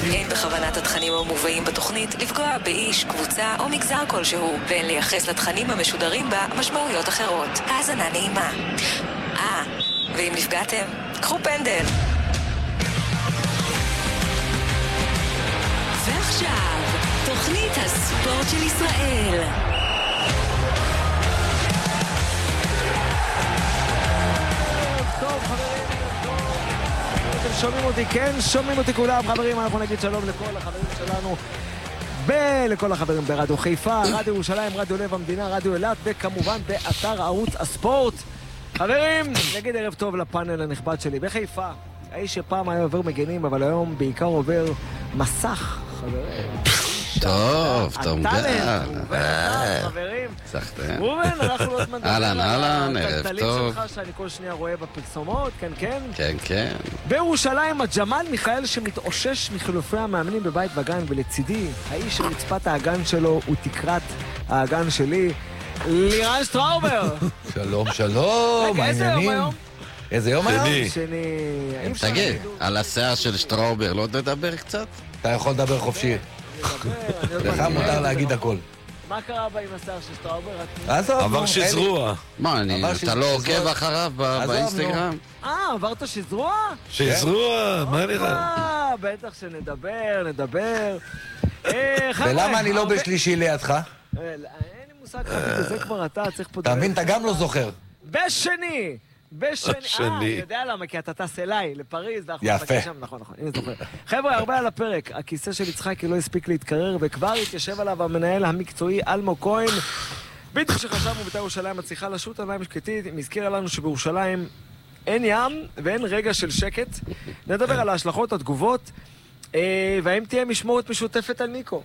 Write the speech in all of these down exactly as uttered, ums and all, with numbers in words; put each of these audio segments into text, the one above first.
אין בכוונת התכנים המובאים בתוכנית לפגוע באיש, קבוצה או מגזר כלשהו, ואין לייחס לתכנים המשודרים בה משמעויות אחרות. האזנה נעימה. אה, ואם נפגעתם, קחו פנדל. ועכשיו, תוכנית הספורט של ישראל. טוב חברים, אתם שומעים אותי? כן, שומעים אותי כולם. חברים, אנחנו נגיד שלום לכל החברים שלנו ולכל החברים ברדיו חיפה, רדיו ירושלים, רדיו לב המדינה, רדיו אילת, וכמובן באתר ערוץ הספורט. חברים, נגיד ערב טוב לפאנל הנכבד שלי בחיפה. האיש שפעם היה עובר מגנים, אבל היום בעיקר עובר מסך, חברים. טוב, טוב, גאה. חברים. סחתם. רובן, אנחנו עוד מדברים. אהלן, אהלן, ערב טוב. שלך שאני כל שנייה רואה בפרסומות, כן, כן. כן, כן. בירושלים, הג'מאל מיכאל שמתאושש מחילופי המאמנים בבית וגן, ולצידי, האיש שרצפת האגן שלו הוא תקרת האגן שלי, לירן שטראובר. שלום, שלום, רגע, איזה יום היום? איזה יום היום? שני. תגיד, על השיער של שטראובר לא תדבר קצת? אתה יכול לדבר חופשי. לך מותר להגיד הכל. מה קרה בה עם השיער של שטראובר? עבר שזרוע. מה, אתה לא עוקב אחריו באינסטגרם? אה, עברת שזרוע? שזרוע, מה נראה? אה, בטח שנדבר, נדבר. ולמה אני לא בשלישי לידך? אין לי מושג, זה כבר אתה צריך פה... אתה מבין, אתה גם לא זוכר. בשני! בשני, אה, אני יודע למה, כי אתה טס אליי, לפריז, יפה. נכון, נכון, הנה זוכר. חבר'ה, הרבה על הפרק, הכיסא של יצחקי לא הספיק להתקרר, וכבר התיישב עליו המנהל המקצועי אלמו כהן. בדיוק שחשבנו בית"ר ירושלים מצליחה לשוט על מים שקטית, מזכירה לנו שבירושלים אין ים ואין רגע של שקט. נדבר על ההשלכות, התגובות, והאם תהיה משמורת משותפת על ניקו.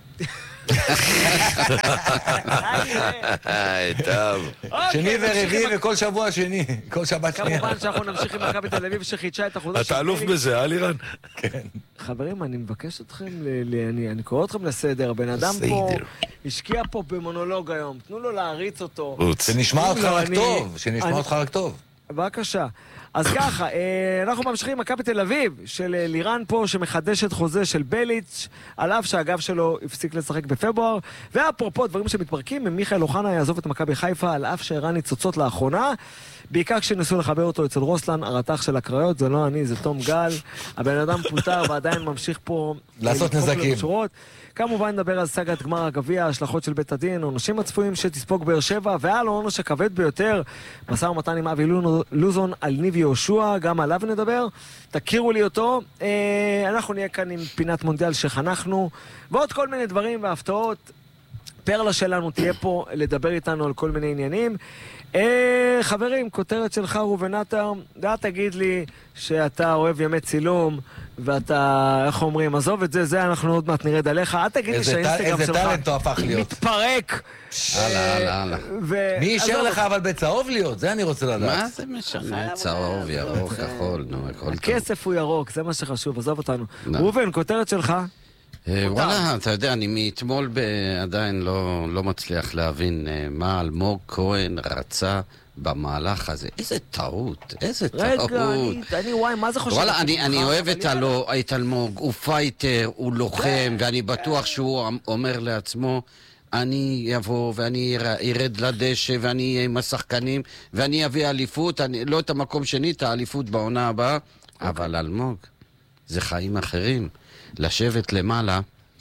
טוב. שני ורביעי וכל שבוע שני, כל שבת שנייה. כמובן שאנחנו נמשיך עם מכבי תל אביב שחידשה את החוזה. אתה אלוף בזה, אה לירן? כן. חברים, אני מבקש אתכם, אני קורא אתכם לסדר, הבן אדם פה השקיע פה במונולוג היום, תנו לו להריץ אותו. שנשמע אותך רק טוב, שנשמע אותך רק טוב. בבקשה. אז ככה, אנחנו ממשיכים עם מכבי תל אביב של לירן פה שמחדשת חוזה של בליץ' על אף שהגב שלו הפסיק לשחק בפברואר, ואפרופו דברים שמתפרקים, מיכאל אוחנה יעזוב את מכבי חיפה על אף שהראה ניצוצות לאחרונה, בעיקר כשניסו לחבר אותו אצל רוסלן, הרתח של הקריות, זה לא אני, זה תום גל, הבן אדם פוטר ועדיין ממשיך פה לעשות נזקים. כמובן נדבר על סגת גמר הגביע, ההשלכות של בית הדין, עונשים הצפויים שתספוג באר שבע, ועל העונש הכבד ביותר, משא ומתן עם אבי לוזון על ניב יהושע, גם עליו נדבר, תכירו לי אותו, אה, אנחנו נהיה כאן עם פינת מונדיאל שחנכנו, ועוד כל מיני דברים והפתעות, פרלה שלנו תהיה פה לדבר איתנו על כל מיני עניינים. אה, חברים, כותרת שלך רובן עטר, אתה תגיד לי שאתה אוהב ימי צילום, ואתה, איך אומרים, עזוב את זה, זה אנחנו עוד מעט נרד עליך, אל תגיד לי שהאינסטגרם שלך טלנט הוא הפך להיות. מתפרק. הלאה, הלאה, הלאה. מי אישר לך אבל בצהוב להיות? זה אני רוצה לדעת. מה זה משנה? צהוב, ירוק, כחול, נו, הכל טוב. הכסף הוא ירוק, זה מה שחשוב, עזוב אותנו. רובן, כותרת שלך? וואלה, אתה יודע, אני מאתמול עדיין לא מצליח להבין מה אלמוג כהן רצה במהלך הזה. איזה טעות, איזה טעות. רגע, אני, וואי, מה זה חושב? וואלה, אני אוהב את אלמוג, הוא פייטר, הוא לוחם, ואני בטוח שהוא אומר לעצמו, אני אבוא ואני ארד לדשא ואני אהיה עם השחקנים ואני אביא אליפות, לא את המקום שני, את האליפות בעונה הבאה, אבל אלמוג, זה חיים אחרים. לשבת למעלה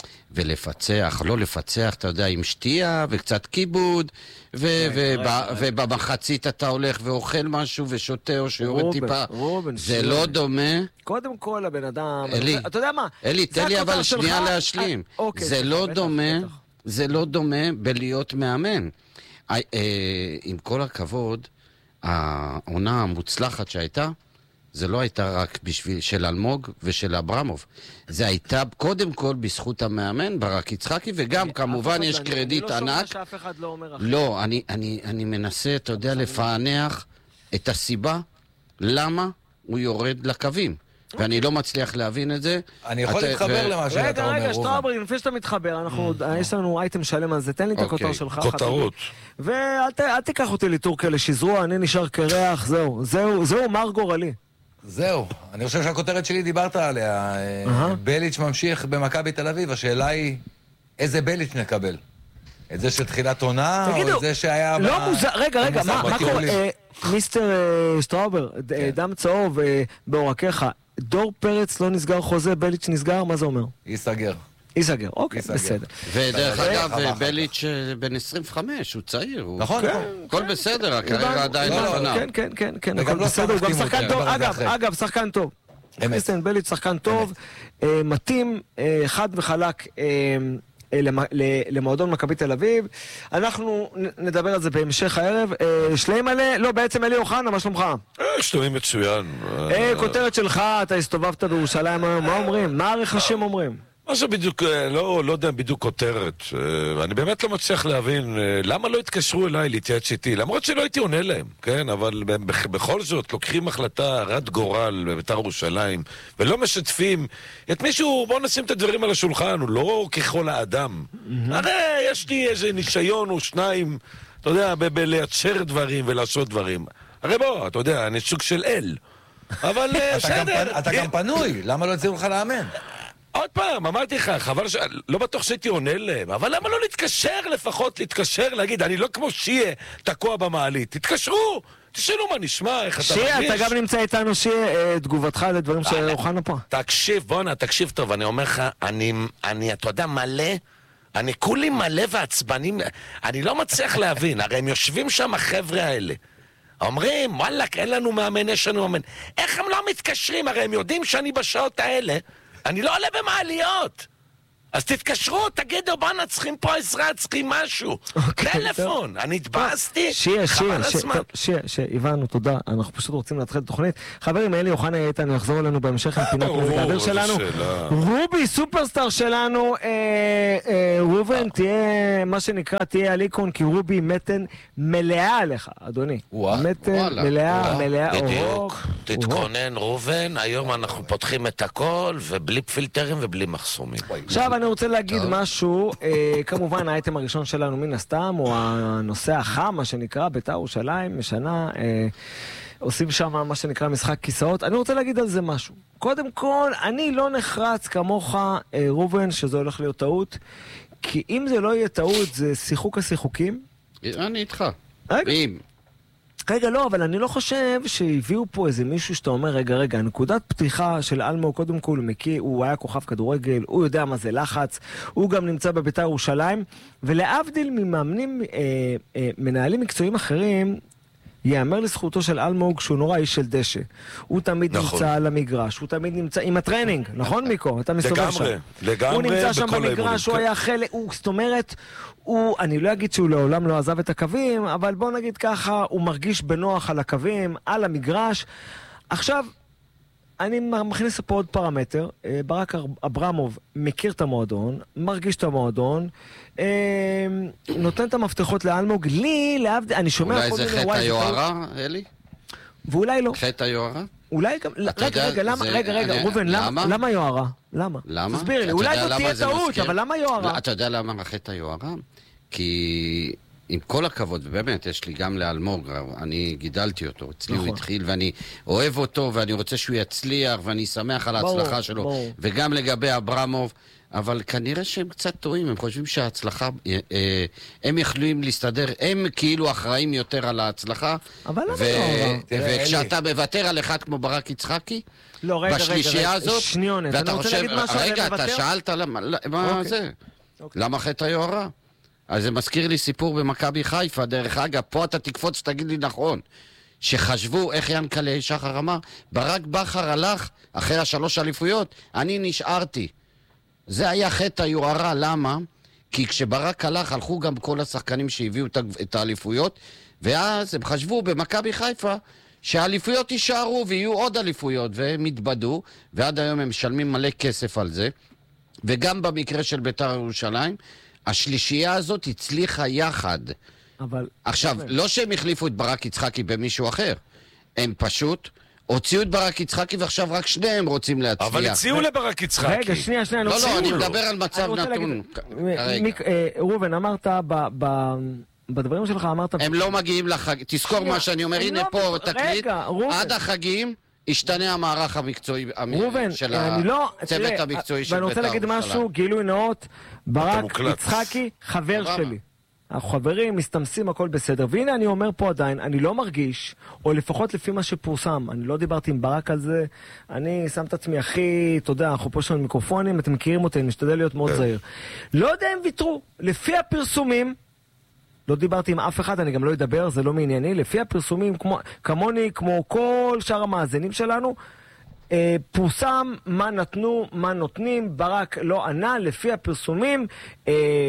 ולפצח, לא לפצח, אתה יודע, עם שתייה וקצת כיבוד, ובמחצית אתה הולך ואוכל משהו ושותה או שיורד טיפה. זה לא דומה. קודם כל הבן אדם... אלי, אתה יודע מה? אלי, תן לי אבל שנייה להשלים. זה לא דומה, זה לא דומה בלהיות מאמן. עם כל הכבוד, העונה המוצלחת שהייתה, זה לא הייתה רק בשביל של אלמוג ושל אברמוב. זה הייתה קודם כל בזכות המאמן, ברק יצחקי, וגם כמובן יש קרדיט ענק. אני לא שומע שאף אחד לא אומר אחר. לא, אני, אני, אני מנסה, אתה יודע, לפענח את הסיבה למה הוא יורד לקווים. ואני לא מצליח להבין את זה. אני יכול להתחבר למה שאתה אומר. רגע, רגע, שטראובר, לפני שאתה מתחבר, יש לנו אייטם שלם על זה, תן לי את הכותר שלך. כותרות. ואל תיקח אותי לטורקיה לשזרוע, אני נשאר קרח, זהו, זהו, זהו מר גורלי. זהו, אני חושב שהכותרת שלי דיברת עליה. בליץ' ממשיך במכבי תל אביב, השאלה היא, איזה בליץ' נקבל? את זה של תחילת עונה, או את זה שהיה... לא מוזר, רגע, רגע, מה קורה? מיסטר שטראובר, דם צהוב בעורקיך, דור פרץ לא נסגר חוזה, בליץ' נסגר, מה זה אומר? ייסגר. ייסגר, אוקיי, בסדר. ודרך אגב, בליץ' בן עשרים וחמש, הוא צעיר. נכון, נכון. הכל בסדר, הקריירה עדיין לפניו. כן, כן, כן, כן, הכל בסדר, הוא גם שחקן טוב, אגב, אגב, שחקן טוב. קריסטיאן בליץ' שחקן טוב, מתאים, חד וחלק למועדון מכבי תל אביב. אנחנו נדבר על זה בהמשך הערב. שלי מלא, לא, בעצם אלי אוחנה, מה שלומך? שלומי מצוין. כותרת שלך, אתה הסתובבת בירושלים היום, מה אומרים? מה הרכשים אומרים? מה זה בדיוק, לא, לא יודע בדיוק כותרת. אני באמת לא מצליח להבין למה לא התקשרו אליי להתייעץ איתי, למרות שלא הייתי עונה להם, כן? אבל בכל זאת לוקחים החלטה רד גורל בבית"ר ירושלים ולא משתפים את מישהו. בוא נשים את הדברים על השולחן, הוא לא ככל האדם. הרי יש לי איזה ניסיון או שניים, אתה יודע, בלייצר דברים ולעשות דברים. הרי בוא, אתה יודע, אני סוג של אל. אבל בסדר. אתה גם פנוי, למה לא יצאו לך לאמן? עוד פעם, אמרתי לך, חבל ש... לא בטוח שהייתי עונה להם, אבל למה לא להתקשר לפחות, להתקשר, להגיד, אני לא כמו שיה תקוע במעלית, תתקשרו, תשאלו מה נשמע, איך אתה מרגיש. שיה, אתה גם נמצא איתנו, שיה, תגובתך לדברים שאוכלנו פה. תקשיב, בונה, תקשיב טוב, אני אומר לך, אני, אני, אתה יודע, מלא, אני כולי מלא ועצבנים, אני לא מצליח להבין, הרי הם יושבים שם החבר'ה האלה. אומרים, וואלק, אין לנו מאמן, יש לנו מאמן. איך הם לא מתקשרים? הרי הם יודעים שאני בשעות האלה אני לא עולה במעליות. אז תתקשרו, תגידו, בוא נצחים פה עזרה, צריכים משהו. טלפון, אני התבאסתי, חבל הזמן. שיה, שיה, הבנו, תודה. אנחנו פשוט רוצים להתחיל את התוכנית. חברים, אלי אוחנה איתנו, יחזור אלינו בהמשך עם פינת מזדבר שלנו. רובי, סופרסטאר שלנו, ראובן, תהיה, מה שנקרא, תהיה על-איקון, כי רובי מתן מלאה עליך, אדוני. מתן מלאה, מלאה. בדיוק, תתכונן, ראובן, היום אנחנו פותחים את הכל, ובלי פילטרים ובלי מחסומים. עכשיו אני רוצה להגיד משהו, אה, כמובן האייטם הראשון שלנו מן הסתם, הוא הנושא החם, מה שנקרא, בית"ר ירושלים, משנה, אה, עושים שם מה שנקרא משחק כיסאות. אני רוצה להגיד על זה משהו. קודם כל, אני לא נחרץ כמוך, אה, ראובן, שזה הולך להיות טעות, כי אם זה לא יהיה טעות, זה שיחוק השיחוקים. אני איתך. רגע. אם... רגע, לא, אבל אני לא חושב שהביאו פה איזה מישהו שאתה אומר, רגע, רגע, נקודת פתיחה של אלמו, קודם כל, מקי, הוא היה כוכב כדורגל, הוא יודע מה זה לחץ, הוא גם נמצא בבית"ר ירושלים, ולהבדיל ממאמנים, אה, אה, מנהלים מקצועיים אחרים, יאמר לזכותו של אלמוג שהוא נורא איש של דשא. הוא תמיד נכון. נמצא על המגרש, הוא תמיד נמצא עם הטרנינג, נכון מיקו? אתה מסתובב שם. לגמרי, לגמרי. הוא נמצא שם במגרש, הוא היה חלק, הוא, זאת אומרת, הוא, אני לא אגיד שהוא לעולם לא עזב את הקווים, אבל בוא נגיד ככה, הוא מרגיש בנוח על הקווים, על המגרש. עכשיו, אני מכניס פה עוד פרמטר, ברק אברמוב מכיר את המועדון, מרגיש את המועדון, נותן את המפתחות לאלמוג, לי, להבדיל, אני שומע... אולי זה חטא היוהרה, אלי? ואולי לא. חטא היוהרה? אולי גם... רגע, רגע, למה? רגע, רגע, ראובן, למה יוהרה? למה? למה? תסביר לי, אולי זאת תהיה טעות, אבל למה יוהרה? אתה יודע למה חטא היוהרה? כי... עם כל הכבוד, ובאמת, יש לי גם לאלמוג, אני גידלתי אותו, אצלי הוא התחיל, ואני אוהב אותו, ואני רוצה שהוא יצליח, ואני שמח על ההצלחה שלו, וגם לגבי אברמוב, אבל כנראה שהם קצת טועים, הם חושבים שההצלחה, הם יכולים להסתדר, הם כאילו אחראים יותר על ההצלחה, וכשאתה מוותר על אחד כמו ברק יצחקי, בשלישייה הזאת, ואתה חושב, רגע, אתה שאלת למה זה? למה חטא היוהרה? אז זה מזכיר לי סיפור במכבי חיפה, דרך אגב, פה אתה תקפוץ, תגיד לי נכון, שחשבו, איך ינקלה שחר אמר, ברק בכר הלך אחרי השלוש אליפויות, אני נשארתי. זה היה חטא היוהרה, למה? כי כשברק הלך, הלכו גם כל השחקנים שהביאו את האליפויות, ואז הם חשבו במכבי חיפה, שהאליפויות יישארו ויהיו עוד אליפויות, והם התבדו, ועד היום הם משלמים מלא כסף על זה, וגם במקרה של בית"ר ירושלים, השלישייה הזאת הצליחה יחד. אבל... עכשיו, אבל... לא שהם החליפו את ברק יצחקי במישהו אחר. הם פשוט הוציאו את ברק יצחקי ועכשיו רק שניהם רוצים להצליח. אבל הציעו לברק יצחקי. רגע, שנייה, שנייה. לא, לא, אני מדבר על מצב נתון. ראובן, אמרת בדברים שלך, אמרת... הם לא מגיעים לחג... תזכור מה שאני אומר, הנה פה תקליט. עד החגים השתנה המערך המקצועי ראובן, של אני לא, הצוות המקצועי של ואני בית"ר רוצה להגיד ירושלים. משהו, גילוי נאות, ברק יצחקי, חבר סבבה. שלי. אנחנו חברים, מסתמסים, הכל בסדר. והנה אני אומר פה עדיין, אני לא מרגיש, או לפחות לפי מה שפורסם, אני לא דיברתי עם ברק על זה, אני שם את עצמי הכי, אתה יודע, אנחנו פה יש לנו מיקרופונים, אתם מכירים אותי, אני משתדל להיות מאוד זהיר. לא יודע אם ויתרו. לפי הפרסומים, לא דיברתי עם אף אחד, אני גם לא אדבר, זה לא מענייני, לפי הפרסומים, כמו, כמוני, כמו כל שאר המאזינים שלנו, אה, פורסם מה נתנו, מה נותנים, ברק לא ענה, לפי הפרסומים, אה,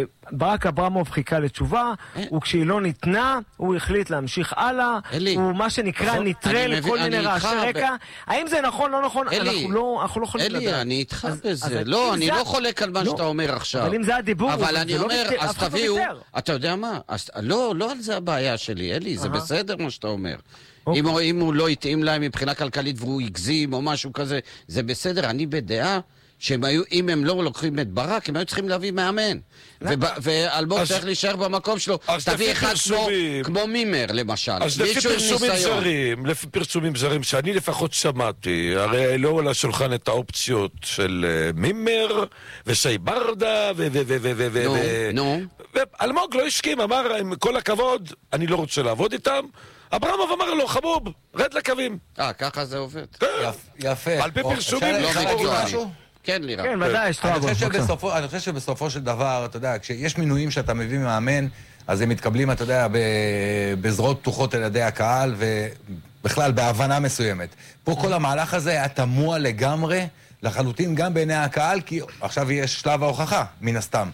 ברק אברמוב חיכה לתשובה, וכשהיא לא ניתנה, הוא החליט להמשיך הלאה, אלי, הוא מה שנקרא נטרל כל מיני רעשי רקע. האם זה נכון, לא נכון? אלי, אנחנו לא, אנחנו לא יכולים לדעת. אלי, אני איתך אז- בזה. אז לא, אני זה- לא חולק על מה לא. שאתה אומר עכשיו. אבל אם זה הדיבור, אבל זה אני לא אומר, ויתר, אז אף אחד לא תביאו, ויתר. אתה יודע מה? אז- לא, לא על זה הבעיה שלי, אלי, זה אהה. בסדר מה שאתה אומר. אוקיי. אם הוא- אם הוא לא התאים להם מבחינה כלכלית והוא הגזים או משהו כזה, זה בסדר. אני בדעה שהם היו, אם הם לא לוקחים את ברק, הם היו צריכים להביא מאמן. וב- ואלמוג אז- צריך להישאר במקום שלו. אז תביא לפי אחד כמו- פרסומים- כמו מימר, למשל. אז לפי מישהו עם פרסומים ניסיון. זרים, לפי פרסומים זרים שאני לפחות שמעתי, הרי העלו על השולחן את האופציות של אה, מימר ושי ברדה ו... ו... ו... ו... ו... ו... נו, ו- נו. ואלמוג לא הסכים, אמר, עם כל הכבוד, אני לא רוצה לעבוד איתם. אברמוב אמר לו, חבוב, רד לקווים. אה, ככה זה עובד. יפ- יפה. על פי או, פרסומים אפשר- לא אפשר להגיד מקצועני. משהו? כן, לירה. כן, ודאי, יש אני טראבו. חושב שבסופו, אני חושב שבסופו של דבר, אתה יודע, כשיש מינויים שאתה מביא מאמן, אז הם מתקבלים, אתה יודע, ב- בזרועות פתוחות על ידי הקהל, ובכלל בהבנה מסוימת. פה כל המהלך הזה היה תמוה לגמרי, לחלוטין גם בעיני הקהל, כי עכשיו יש שלב ההוכחה, מן הסתם.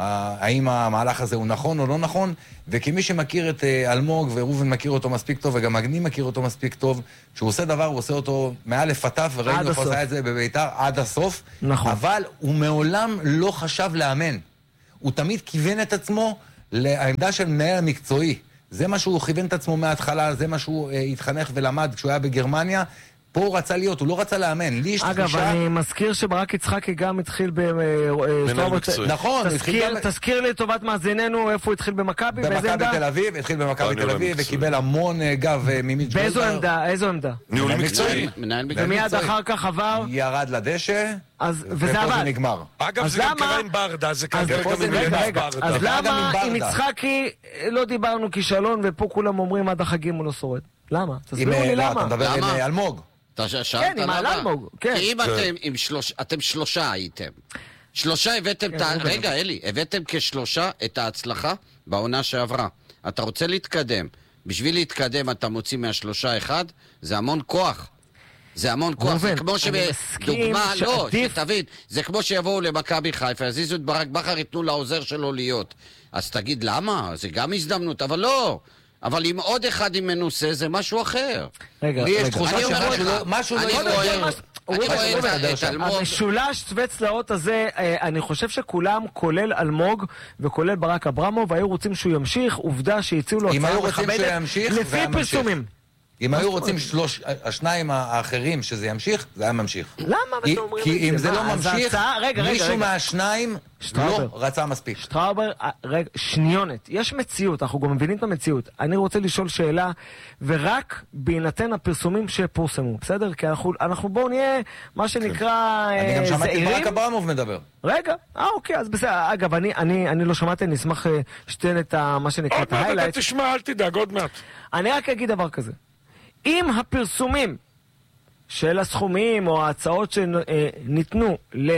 האם המהלך הזה הוא נכון או לא נכון, וכמי שמכיר את אה, אלמוג, וראובן מכיר אותו מספיק טוב, וגם אגני מכיר אותו מספיק טוב, כשהוא עושה דבר, הוא עושה אותו מאלף עד תף, וראינו איך הוא הסוף. עושה את זה בביתר עד הסוף. נכון. אבל הוא מעולם לא חשב לאמן. הוא תמיד כיוון את עצמו לעמדה של מנהל המקצועי. זה מה שהוא כיוון את עצמו מההתחלה, זה מה שהוא אה, התחנך ולמד כשהוא היה בגרמניה. פה הוא רצה להיות, הוא לא רצה לאמן. לי יש אגב, תחושה... אני מזכיר שברק יצחקי גם התחיל ב... מקצועי. נכון, הוא התחיל תזכיר, גם- תזכיר לי לטובת מאזיננו איפה הוא התחיל במכבי, באיזה במכבי עמדה? תל אביב, התחיל במכבי הניהול תל אביב, המקצועי. וקיבל המון אה, גב אה, ממיץ' באיזו גולדהר. עמדה? איזו עמדה? ניהול מנהל מקצועי. מנהל מקצועי. ומיד מקצועי. אחר כך עבר, ירד לדשא, אז, וזה ופה זה עבד. נגמר. אגב, אז זה גם למה- קרה עם ברדה, זה קרה אז גם ופה זה עם רגע, ילד רגע, ברדה. אז זה היה גם למה עם עם ברדה. יצחקי אה, לא דיברנו כישלון, ופה כולם אומרים עד החגים הוא לא שורד? למה? עם, תסבירו אה, לי לא, למה. אתה מדבר עם למה? אה, אלמוג. אתה ש- שאלת כן, עם למה? אלמוג, כן. כי אם אתם עם שלוש... אתם שלושה הייתם. שלושה הבאתם את ה... ראובן. רגע, אלי, הבאתם כשלושה את ההצלחה בעונה שעברה. אתה רוצה להתקדם. בשביל להתקדם אתה מוציא מהשלושה אחד, זה המון כוח. זה המון כוח. זה ראובן, כמו אני מסכים דוגמה, לא, שעדיף- שתבין, זה כמו שיבואו למכבי חיפה, יזיזו את ברק בכר, ייתנו לעוזר שלו להיות. אז תגיד למה? זה גם הזדמנות, אבל לא. אבל עם עוד אחד עם מנוסה זה משהו אחר. רגע, לי יש רגע. תחושה אני אומר שמשהו לך, לא- משהו לא אני יסתדר. רואה- הוא אני לא רואה את מסתדר ה- את שם. אלמוג. המשולש צווי צלעות הזה, אה, אני חושב שכולם, כולל אלמוג וכולל ברק אברמוב, היו רוצים שהוא ימשיך, עובדה שהציעו לו אם הצעה היו רוצים מכבדת, שהוא ימשיך, זה לפי היה ממשיך. פרסומים. אם היו רוצים שלוש, השניים האחרים שזה ימשיך, זה היה ממשיך. למה כי- אתם אומרים כי אם את זה? זה לא מה, אז ממשיך, ההצעה- רגע, רגע, מישהו רגע. מהשניים שטראובר. לא רצה מספיק. שטראובר, אה, רגע, שניונת. יש מציאות, אנחנו גם מבינים את המציאות. אני רוצה לשאול שאלה, ורק בהינתן הפרסומים שפורסמו, בסדר? כי אנחנו, אנחנו בואו נהיה, מה שנקרא, אני גם אה, שמעתי את זהירים. ברק אברמוב מדבר. רגע, אה אוקיי, אז בסדר. אגב, אני, אני, אני לא שמעתי, אני אשמח אה, שתיתן את ה, מה שנקרא, עוד את מעט ההיילייט. אתה תשמע, אל תדאג, עוד מעט. אני רק אגיד דבר כזה. אם הפרסומים של הסכומים או ההצעות שניתנו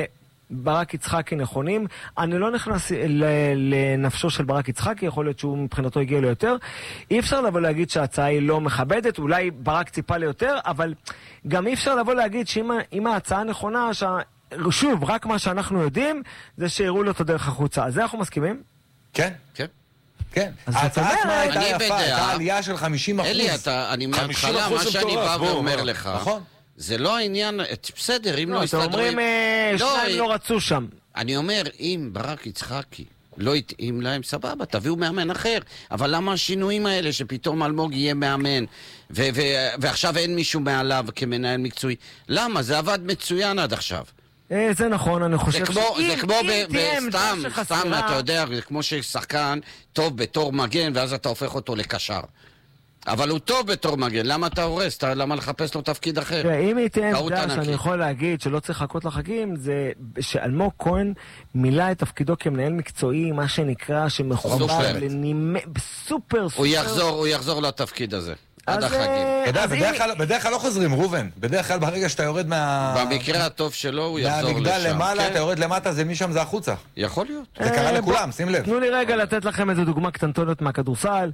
לברק יצחקי נכונים, אני לא נכנס ל- לנפשו של ברק יצחקי, יכול להיות שהוא מבחינתו הגיע ליותר. אי אפשר לבוא להגיד שההצעה היא לא מכבדת, אולי ברק ציפה ליותר, אבל גם אי אפשר לבוא להגיד שאם ה- אם ההצעה נכונה, שה... שוב, רק מה שאנחנו יודעים זה שיראו לו את הדרך החוצה. אז זה אנחנו מסכימים? כן, כן. כן. אז ההצעה זאת עצמה אומרת, הייתה אני יפה, בדעה- הייתה עלייה של חמישים אחוז. אלי, אתה, אני חמישים מההתחלה, אחוז מה זה שאני בא מטורף, בוא, ואומר בוא. לך, נכון. זה לא העניין, בסדר, אם לא, לא אתם הסתדרו... אומרים אה, לא, שניים לא רצו שם. אני אומר, אם ברק יצחקי לא התאים להם, סבבה, תביאו מאמן אחר. אבל למה השינויים האלה שפתאום אלמוג יהיה מאמן, ו- ו- ועכשיו אין מישהו מעליו כמנהל מקצועי? למה? זה עבד מצוין עד עכשיו. אה, זה נכון, אני חושב זה כמו, שאם- זה כמו אם ב- תהיה עמדה בסתם, שחסרה- סתם, אתה יודע, זה כמו ששחקן טוב בתור מגן, ואז אתה הופך אותו לקשר. אבל הוא טוב בתור מגן, למה אתה הורס? למה לחפש לו תפקיד אחר? אם היא תהיה עמדה שאני יכול להגיד שלא צריך לחכות לחגים, זה שאלמוג כהן מילא את תפקידו כמנהל מקצועי, מה שנקרא, שמחובר לנימי... סופר סופר. הוא יחזור לתפקיד הזה. עד החגים. בדרך כלל לא חוזרים, רובן. בדרך כלל ברגע שאתה יורד מה... במקרה הטוב שלו הוא יחזור לשם. מהמגדל למעלה, אתה יורד למטה, זה משם זה החוצה. יכול להיות. זה קרה לכולם, שים לב. תנו לי רגע לתת לכם איזו דוגמה קטנטונת מהכדורסל.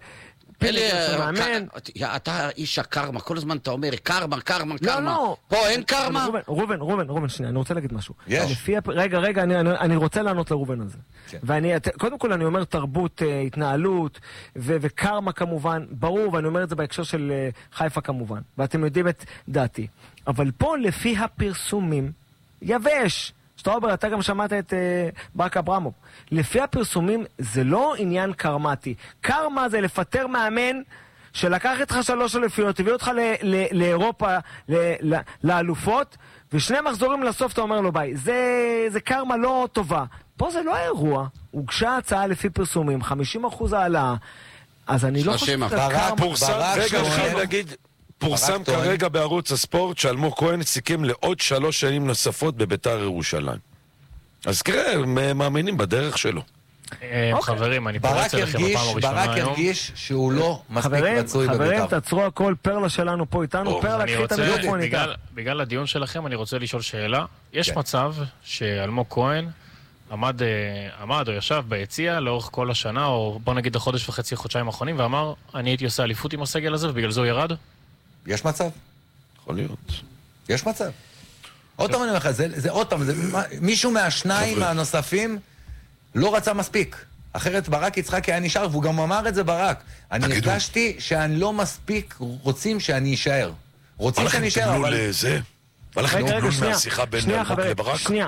אתה איש הקרמה, כל הזמן אתה אומר קרמה, קרמה, קרמה. לא, לא. פה אין קרמה? רובן, רובן, רובן, שנייה, אני רוצה להגיד משהו. יש. רגע, רגע, אני רוצה לענות לרובן הזה. קודם כל אני אומר תרבות, התנהלות, וקרמה כמובן, ברור, ואני אומר את זה בהקשר של חיפה כמובן, ואתם יודעים את דעתי. אבל פה לפי הפרסומים, יבש. שטרובר, אתה גם שמעת את uh, ברק אברמוב. לפי הפרסומים זה לא עניין קרמטי. קרמה זה לפטר מאמן שלקח איתך שלוש אליפויות, הביא אותך ל- ל- לאירופה, ל- ל- לאלופות, ושני מחזורים לסוף אתה אומר לו ביי. זה, זה קרמה לא טובה. פה זה לא האירוע. הוגשה הצעה לפי פרסומים, חמישים אחוז העלאה. אז אני לא חושב שזה קרמה. פורסם, רגע, אני חייב להגיד... פורסם כרגע בערוץ הספורט שאלמוג כהן סיכם לעוד שלוש שנים נוספות בביתר ירושלים. אז כראה, הם מאמינים בדרך שלו. חברים, אני פורץ אליכם בפעם הראשונה היום. ברק הרגיש שהוא לא מספיק רצוי בביתר. חברים, תעצרו הכל, פרלה שלנו פה איתנו, פרלה קחי את המיקרופון איתה. בגלל הדיון שלכם אני רוצה לשאול שאלה. יש מצב שאלמוג כהן עמד, עמד או ישב ביציע לאורך כל השנה, או בוא נגיד החודש וחצי, חודשיים האחרונים, ואמר, אני הייתי עושה אליפות עם הסגל הזה, ובגלל זה הוא ירד? יש מצב. יכול להיות. יש מצב. עוד פעם אני אומר לך, זה עוד פעם, מישהו מהשניים הנוספים לא רצה מספיק. אחרת ברק יצחקי היה נשאר, והוא גם אמר את זה ברק. אני הרגשתי שאני לא מספיק רוצים שאני אשאר. רוצים שאני אשאר, אבל... הלכתם לזה? הלכתם מהשיחה בין אלמוג לברק? שנייה.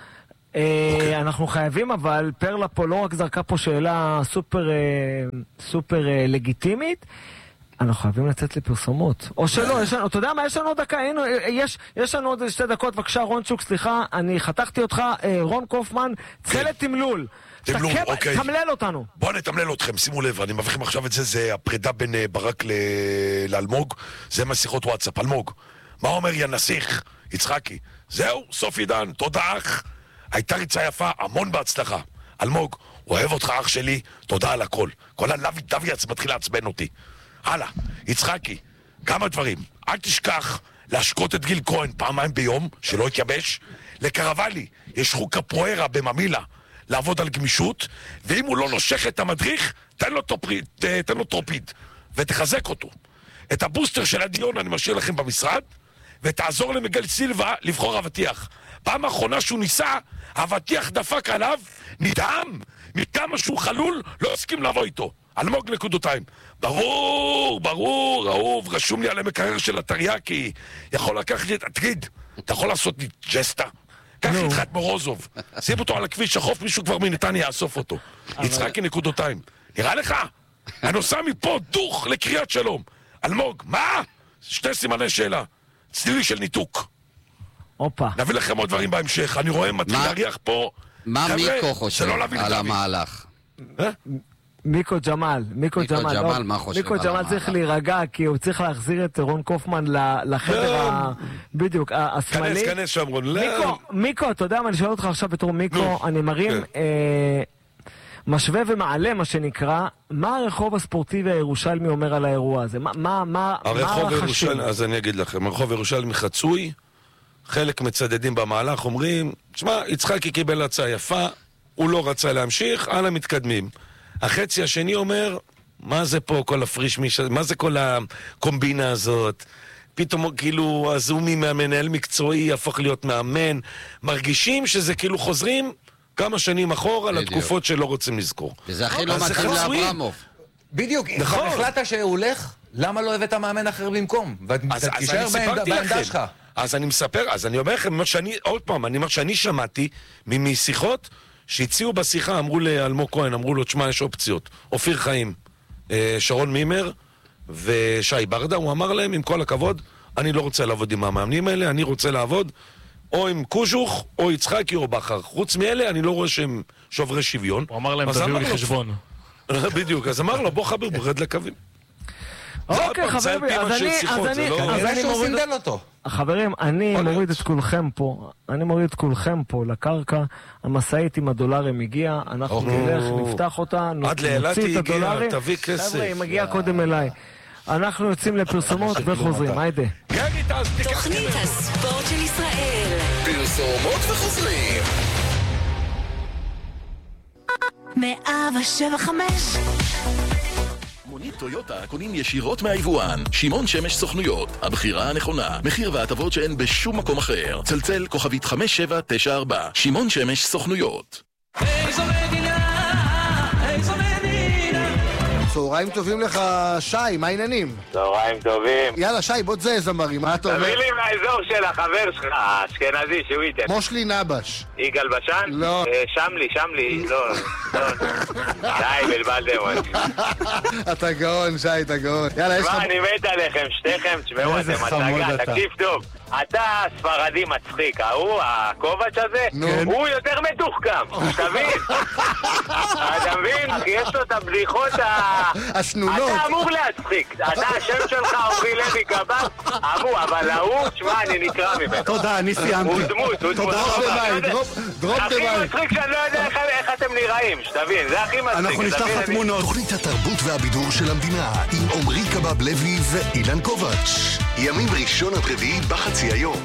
אנחנו חייבים, אבל פרלה פה לא רק זרקה פה שאלה סופר לגיטימית, אנחנו חייבים לצאת לפרסומות. או שלא, יש לנו, אתה יודע מה, יש לנו עוד דקה, הנה, יש, יש לנו עוד שתי דקות, בבקשה, רון צ'וק, סליחה, אני חתכתי אותך, רון קופמן, צלת תמלול. תמלול, אוקיי. תמלל אותנו. בואו נתמלל אתכם, שימו לב, אני מבחים עכשיו את זה, זה הפרידה בין ברק לאלמוג, זה מהשיחות וואטסאפ, אלמוג. מה אומר יא נסיך, יצחקי? זהו, סוף עידן, תודה אח. הייתה ריצה יפה, המון בהצלחה. אלמוג, אוהב אותך אח שלי, תודה על הכל. כל הלוי דוויאץ מתחיל לעצבן אותי. הלאה, יצחקי, כמה דברים. אל תשכח להשקות את גיל כהן פעמיים ביום, שלא יתייבש. לקרבלי, יש חוק הפרוארה בממילה, לעבוד על גמישות, ואם הוא לא נושך את המדריך, תן לו, טופריד, תן לו טרופיד, ותחזק אותו. את הבוסטר של הדיון אני משאיר לכם במשרד, ותעזור למגל סילבה לבחור אבטיח. פעם האחרונה שהוא ניסה, אבטיח דפק עליו, נדהם, מכמה שהוא חלול, לא הסכים לבוא איתו. אלמוג נקודותיים. ברור, ברור, אהוב, רשום לי על המקרר של הטריאקי. יכול לקחת את... תגיד, אתה יכול לעשות לי ג'סטה? קח איתך את מורוזוב. שים אותו על הכביש, החוף מישהו כבר מנתניה יאסוף אותו. יצחקי נקודותיים. נראה לך? אני נוסע מפה דוך לקריאת שלום. אלמוג, מה? שתי סימני שאלה. צלילי של ניתוק. אופה. נביא לכם עוד דברים בהמשך. אני רואה מתחיל להריח פה. מה מיקו חושב על המהלך? מיקו ג'מאל, מיקו ג'מאל, מה חושב? מיקו ג'מאל צריך להירגע, כי הוא צריך להחזיר את רון קופמן לחדר בדיוק, השמאלי. כנס, כנס שם רון. מיקו, אתה יודע מה, אני שואל אותך עכשיו בתור מיקו, אני מרים, משווה ומעלה מה שנקרא, מה הרחוב הספורטיבי הירושלמי אומר על האירוע הזה? מה החשוב? אז אני אגיד לכם, הרחוב הירושלמי חצוי, חלק מצדדים במהלך אומרים, תשמע, יצחקי קיבל הצעה יפה, הוא לא רצה להמשיך, הלאה מתקדמים. החצי השני אומר, מה זה פה כל הפריש מיש... מה זה כל הקומבינה הזאת? פתאום כאילו הזומי מהמנהל מקצועי הפך להיות מאמן. מרגישים שזה כאילו חוזרים כמה שנים אחורה לתקופות שלא רוצים לזכור. וזה הכי לא מתאים לאברמוב. בדיוק, נכון. החלטת שהוא הולך, למה לא הבאת מאמן אחר במקום? ואתה תישאר בעמדה שלך. אז אני מספר, אז אני אומר לכם, עוד פעם, אני אומר שאני שמעתי משיחות שהציעו בשיחה, אמרו לאלמוג כהן, אמרו לו, תשמע, יש אופציות. אופיר חיים, שרון מימר ושי ברדה, הוא אמר להם, עם כל הכבוד, אני לא רוצה לעבוד עם המאמנים האלה, אני רוצה לעבוד או עם קוז'וך, או יצחקי, או בחר. חוץ מאלה, אני לא רואה שהם שוברי שוויון. הוא אמר להם, תביאו לי חשבון. בדיוק, אז אמר לו, בוא חבר, בורד לקווים. אוקיי, חברים, אז אני, אז אני, אז אני מוריד... חברים, אני מוריד את כולכם פה, אני מוריד את כולכם פה לקרקע, המשאית עם הדולרים הגיעה, אנחנו נלך, נפתח אותה, נוציא את הדולרים. תביא כסף. חבר'ה, היא מגיעה קודם אליי. אנחנו יוצאים לפרסומות וחוזרים, היידה. תוכנית הספורט של ישראל. פרסומות וחוזרים. מאה ושבע חמש. מונית טויוטה קונים ישירות מהיבואן. שמעון שמש סוכנויות, הבחירה הנכונה. מחיר והטבות שאין בשום מקום אחר. צלצל כוכבית חמש שבע תשע ארבע. שמעון שמש סוכנויות. איזו מדינה, איזו מדינה. צהריים טובים לך, שי, מה העניינים? צהריים טובים. יאללה, שי, בוא תזהה זמרים, מה אתה אומר? תביא לי מהאזור של החבר שלך, האשכנזי, שהוא ייתן. מושלי נבש. יגאל בשן? לא. שמלי, שמלי, לא. די, בלבלתם. אתה גאון, שי, אתה גאון. יאללה, יש לך... מה, אני מת עליכם, שתיכם, תשמעו, אתם הצגה, תקשיב טוב. אתה ספרדי מצחיק, ההוא, הקובץ' הזה, הוא יותר מתוחכם, תבין? אתה מבין? כי יש לו את הבדיחות השנונות. אתה אמור להצחיק, אתה השם שלך אורי לוי קב"ס, אמור, אבל ההוא, תשמע, אני נקרא ממנו. תודה, אני סיימתי. הוא דמות, הוא דמות. דרופ הכי מצחיק שאני לא יודע איך אתם נראים, שתבין, זה הכי מצחיק. אנחנו נפתח התמונות. תוכנית התרבות והבידור של המדינה עם עומרי קבב לוי ואילן קובץ'. ימים ראשון עד רביעי בחצי היום.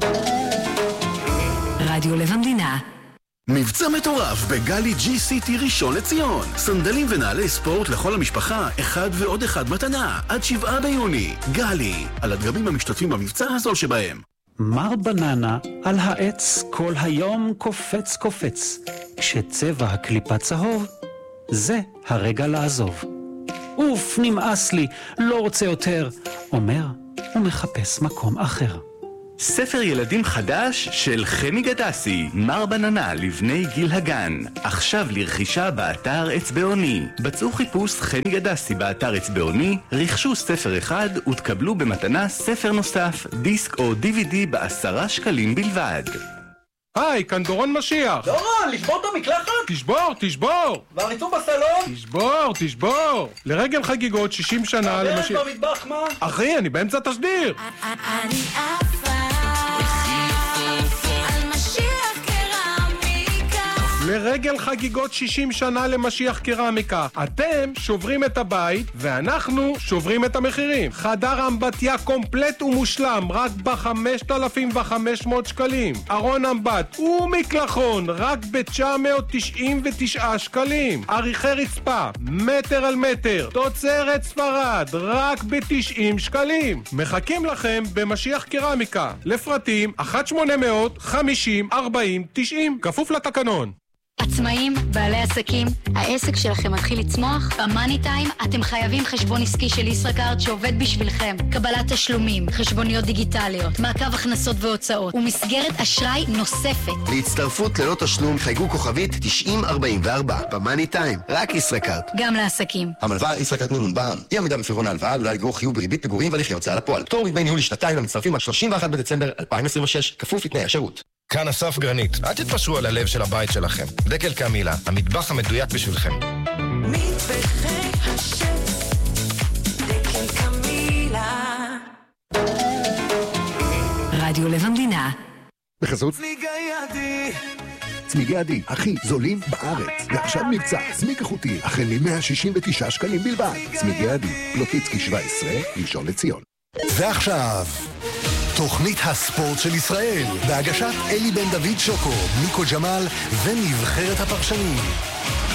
רדיו לב המדינה. מבצע מטורף בגלי ג'י סיטי ראשון לציון. סנדלים ונעלי ספורט לכל המשפחה, אחד ועוד אחד מתנה, עד שבעה ביוני. גלי, על הדגמים המשתתפים במבצע הזול שבהם. מר בננה על העץ כל היום קופץ קופץ. כשצבע הקליפה צהוב, זה הרגע לעזוב. אוף, נמאס לי, לא רוצה יותר, אומר ומחפש מקום אחר. ספר ילדים חדש של חמי גדסי, מר בננה לבני גיל הגן. עכשיו לרכישה באתר אצבעוני. בצעו חיפוש חמי גדסי באתר אצבעוני, רכשו ספר אחד ותקבלו במתנה ספר נוסף, דיסק או די וי די בעשרה שקלים בלבד. היי, כאן דורון משיח. דורון, לשבור את המקלחת? תשבור, תשבור. והריצוף בסלון? תשבור, תשבור. לרגל חגיגות שישים שנה למשיח. הבן במטבח, מה? אחי, אני באמצע תשדיר. אני עפה על משיח קרמיקה. לרגל חגיגות שישים שנה למשיח קרמיקה. אתם שוברים את הבית, ואנחנו שוברים את המחירים. חדר אמבטיה קומפלט ומושלם, רק ב-חמשת אלפים וחמש מאות שקלים. ארון אמבט ומקלחון, רק ב-תשע מאות תשעים ותשעה שקלים. עריכי רצפה, מטר על מטר, תוצרת ספרד, רק ב-תשעים שקלים. מחכים לכם במשיח קרמיקה. לפרטים, אחת שמונה מאות חמישים ארבעים תשעים, כפוף לתקנון. עצמאים, בעלי עסקים, העסק שלכם מתחיל לצמוח? במאני טיים אתם חייבים חשבון עסקי של ישראכרט שעובד בשבילכם. קבלת תשלומים, חשבוניות דיגיטליות, מעקב הכנסות והוצאות ומסגרת אשראי נוספת. להצטרפות ללא תשלום חייגו כוכבית תשעים ארבעים וארבע. במאני טיים, רק ישראכרט. גם לעסקים. המלווה ישראכרט נונון בע"מ. אי עמידה בפירעון ההלוואה עלולה לגרור חיוב בריבית פיגורים והליכי הוצאה לפועל. פטור מדמי ניהול לשנתיים למצטרפים עד שלושים ואחד בדצמבר אלפיים עשרים ושש, כפוף לתנאי השירות. כאן אסף גרנית, אל תתפשרו על הלב של הבית שלכם. דקל קמילה, המטבח המדויק בשבילכם. מטבחי השף, דקל קמילה. רדיו לב המדינה. בחסות צמיגי ידי. צמיגי עדי, הכי זולים בארץ. ועכשיו מבצע, צמיג איכותי, החל מ-מאה שישים ותשעה שקלים בלבד. צמיגי עדי, פלוטיצקי שבע עשרה, ראשון לציון. ועכשיו, תוכנית הספורט של ישראל, בהגשת אלי בן דוד שוקו, ניקו ג'מל ונבחרת הפרשנים.